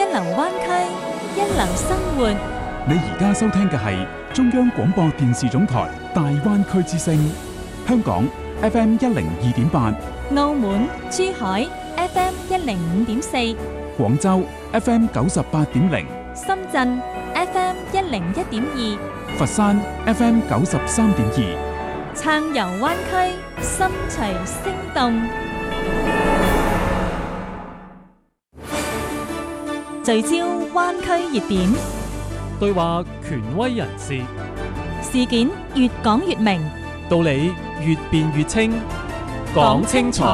流灣區，一流生活。 你而家收聽嘅係中央廣播電視總台大灣區之聲，香港 FM 102.8， 澳門、珠海 FM 105.4， 廣州 FM 98.0， 深圳 FM 101.2， 佛山 FM 93.2， 撐遊灣區，心隨聲動。聚焦灣區熱點， 對話權威人士， 事件越講越明， 道理越辯越清，講清楚。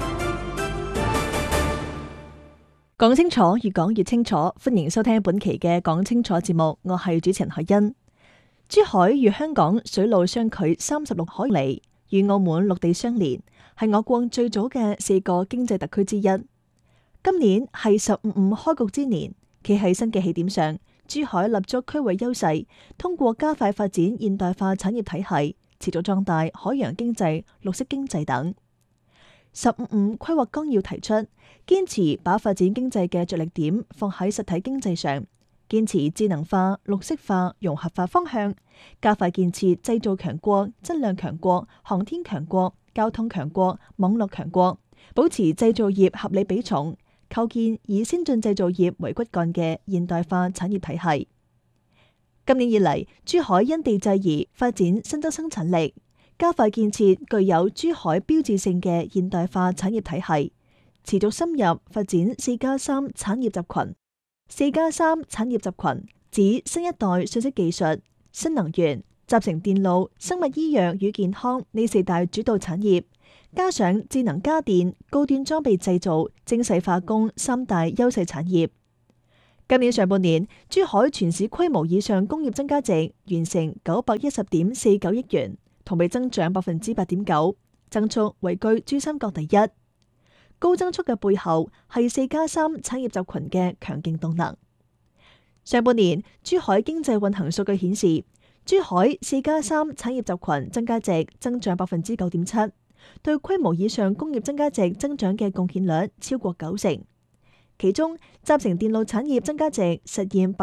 講清楚，越講越清楚。歡迎收聽本期嘅講清楚節目，我係主持人海欣。珠海與香港水路相距36海里，與澳門陸地相連，係我國最早嘅4個經濟特區之一。今年係15開局之年，企喺新嘅起點上，珠海立足區域優勢，通過加快發展現代化產業體系，持續壯大海洋經濟、綠色經濟等。15規劃綱要提出，堅持把發展經濟嘅着力點放喺實體經濟上，堅持智能化、綠色化、融合化方向，加快建設製造強國、質量強國、航天強國、交通強國、網絡強國，保持製造業合理比重，構建以先進製造業為骨幹嘅現代化產業體系。今年以嚟，珠海因地制宜發展新增生產力，加快建設具有珠海標誌性嘅現代化產業體系，持續深入發展4+3產業集群。4+3產業集群指新一代信息技術、新能源、集成電路、生物醫藥與健康呢4大主導產業，加上智能家電、高端裝備製造、精細化工3大優勢產業。今年上半年，珠海全市規模以上工業增加值完成910.49億元，同比增長8.9%，增速位居珠三角第一。高增速嘅背後係4+3產業集群嘅強勁動能。上半年，珠海經濟運行數據顯示，珠海4+3產業集群增加值增長9.7%，對規模以上工業增加值增長嘅貢獻率超過90%。其中，集成電路產業增加值實現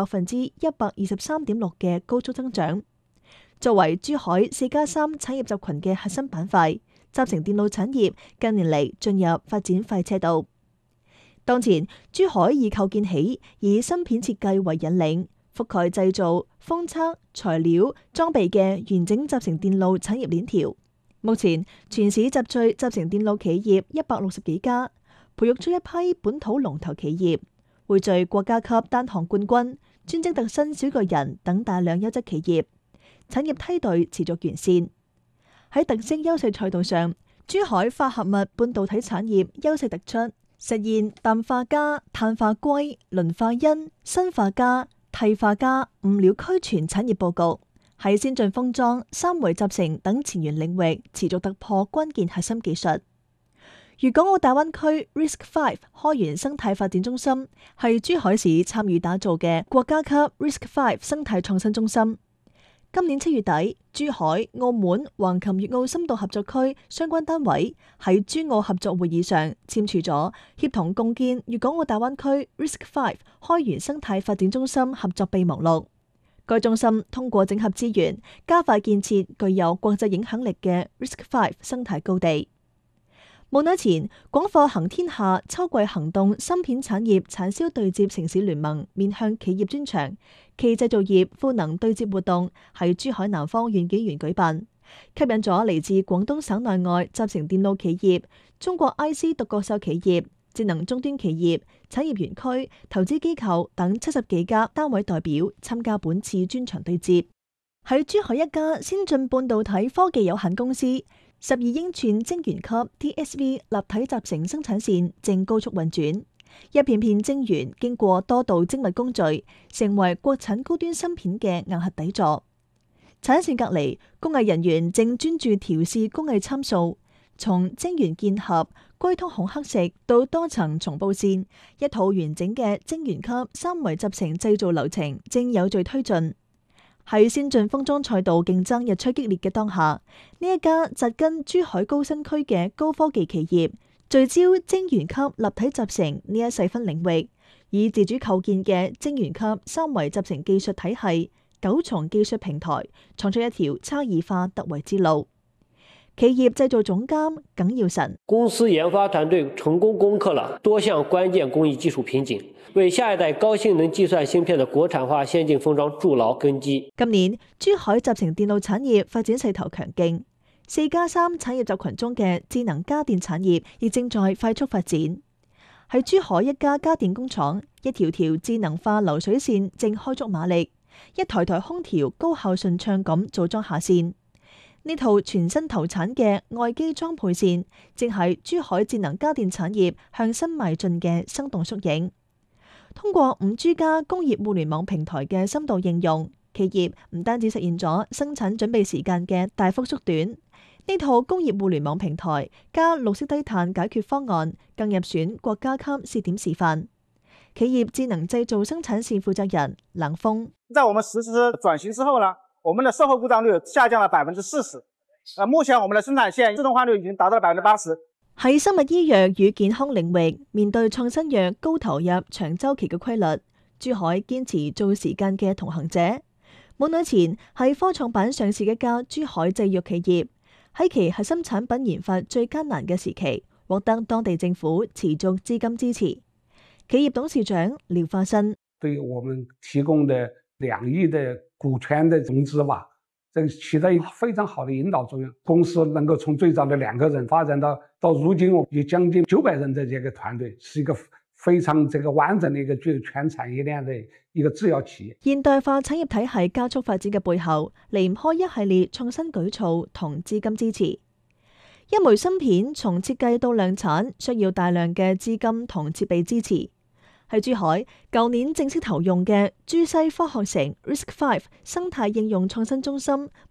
123.6%嘅高速增長。作為珠海4+3產業集群嘅核心板塊，集成電路產業近年嚟進入發展快車道。當前，珠海已構建起以芯片設計為引領，覆蓋製造、封測、材料、裝備嘅完整集成電路產業鏈條。目前，全市集聚集成電路企業160幾家，培育出一批本土龍頭企業，匯聚國家級單項冠軍、專精特新小巨人等大量優質企業，產業梯隊持續完善。喺特色優勢賽道上，珠海化合物半導體產業優勢突出，實現氮化鎵、碳化硅、磷化铟、砷化鎵、銻化鎵5料俱全產業佈局，喺先進封裝、三維集成等前沿領域持續突破關鍵核心技術。粵港澳大灣區 RISC-V 開源生態發展中心係珠海市參與打造嘅國家級 RISC-V 生態創新中心。今年7月底，珠海、澳門、橫琴粵澳深度合作區相關單位喺珠澳合作會議上簽署咗協同共建粵港澳大灣區 RISC-V 開源生態發展中心合作備忘錄。該中心通過整合資源，加快建設具有國際影響力嘅 RISC-V 生態高地。冇耐前，廣貨行天下秋季行動芯片產業產銷對接城市聯盟面向企業專場暨製造業賦能對接活動喺珠海南方縣紀園舉辦，吸引咗嚟自廣東省內外集成電路企業、中國 IC 獨角獸企業、智能終端企業、產業園區、投資機構等70幾家單位代表參加本次專場對接。喺珠海一家先進半導體科技有限公司，12英寸晶圓級 TSV 立體集成生產線正高速運轉，一片片晶圓經過多道精密工序，成為國產高端芯片嘅硬核底座。產線隔離，工藝人員正專注調試工藝參數，從晶圓鍵合、龜通孔刻蝕到多層重布線，一套完整嘅晶圓級三維集成製造流程正有序推進。喺先進封裝賽道競爭日趨激烈嘅當下，呢一家紮根珠海高新區嘅高科技企業， 聚焦晶圓級立體集成呢一細分領域，以自主構建嘅晶圓級三維集成技術體系、9重技術平台，創出一條差異化突圍之路。企業製造總監耿耀臣： 公司研發團隊成功攻克了多項關鍵工藝技術瓶頸，為下一代高性能計算芯片的國產化先進封裝築牢根基。 今年珠海集成電路產業發展勢頭強勁，4+3產業集群中嘅智能家電產業亦正在快速發展。喺珠海一家家電工廠，一條條智能化流水線正開足馬力，一台台空調高效順暢咁組裝下線。呢套全新投產嘅外機裝配線，正係珠海智能家電產業向新邁進嘅生動縮影。通過5G 加工業互聯網平台嘅深度應用，企業唔單止實現咗生產準備時間嘅大幅縮短，呢套工業互聯網平台加綠色低碳解決方案，更入選國家級試點示範。企業智能製造生產線負責人冷峰： 在我們實施轉型之後呢，我們的售後故障率下降了40%。目前我們的生產線自動化率已經達到了80%。 喺生物醫藥與健康領域，面對創新藥高投入、長週期嘅規律，珠海堅持做時間嘅同行者。冇耐前喺科創板上市嘅一家珠海製藥企業，喺其核心產品研發最艱難嘅時期，獲得當地政府持續資金支持。企業董事長廖化新： 對我們提供的2億的股權的融資吧，這起到一個非常好的引導作用。公司能夠從最早的2個人發展到如今我有將近900人的這個團隊，是一個非常完整的一個具有全產業鏈的一個製藥企業。 現代化產業體系加速發展嘅背後，離唔開一系列創新舉措同資金支持。一枚芯片從設計到量產，需要大量嘅資金同設備支持。喺珠海，舊年正式投用嘅珠西科學城 RISC-V 生態應用創新中心，